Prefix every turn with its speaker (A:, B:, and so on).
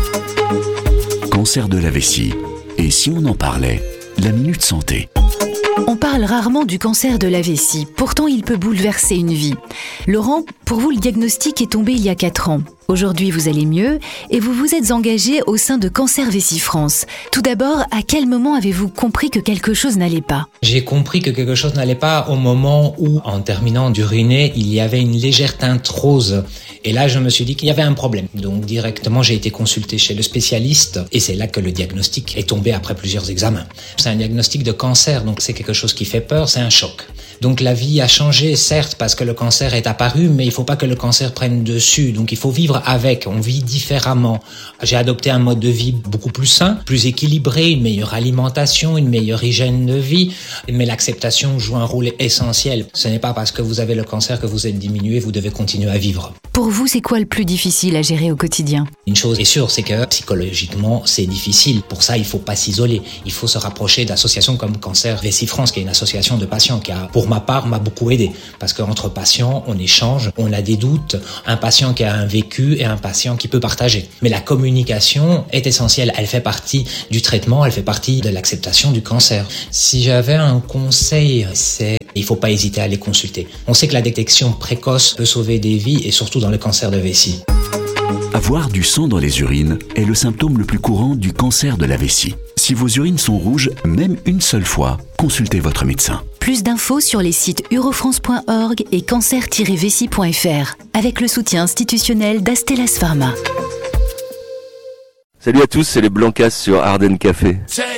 A: Cancer de la vessie. Et si on en parlait? La Minute Santé.
B: On parle rarement du cancer de la vessie, pourtant il peut bouleverser une vie. Laurent, pour vous le diagnostic est tombé il y a 4 ans. Aujourd'hui vous allez mieux et vous vous êtes engagé au sein de Cancer Vessie France. Tout d'abord, à quel moment avez-vous compris que quelque chose n'allait pas?
C: J'ai compris que quelque chose n'allait pas au moment où, en terminant d'uriner, il y avait une légère teinte rose. Et là, je me suis dit qu'il y avait un problème. Donc directement, j'ai été consulté chez le spécialiste et c'est là que le diagnostic est tombé après plusieurs examens. C'est un diagnostic de cancer, donc c'est quelque chose qui fait peur, c'est un choc. Donc la vie a changé, certes, parce que le cancer est apparu, mais il faut pas que le cancer prenne dessus. Donc il faut vivre avec, on vit différemment. J'ai adopté un mode de vie beaucoup plus sain, plus équilibré, une meilleure alimentation, une meilleure hygiène de vie. Mais l'acceptation joue un rôle essentiel. Ce n'est pas parce que vous avez le cancer que vous êtes diminué, vous devez continuer à vivre.
B: Pour vous, c'est quoi le plus difficile à gérer au quotidien?
C: Une chose est sûre, c'est que psychologiquement, c'est difficile. Pour ça, il faut pas s'isoler. Il faut se rapprocher d'associations comme Cancer Vessie France, qui est une association de patients qui a, pour ma part, m'a beaucoup aidé. Parce qu'entre patients, on échange, on a des doutes. Un patient qui a un vécu et un patient qui peut partager. Mais la communication est essentielle. Elle fait partie du traitement, elle fait partie de l'acceptation du cancer. Si j'avais un conseil, c'est il faut pas hésiter à les consulter. On sait que la détection précoce peut sauver des vies et surtout dans le cancer de vessie.
A: Avoir du sang dans les urines est le symptôme le plus courant du cancer de la vessie. Si vos urines sont rouges, même une seule fois, consultez votre médecin.
B: Plus d'infos sur les sites urofrance.org et cancer-vessie.fr avec le soutien institutionnel d'Astellas Pharma.
D: Salut à tous, c'est les Blancas sur Ardennes Café.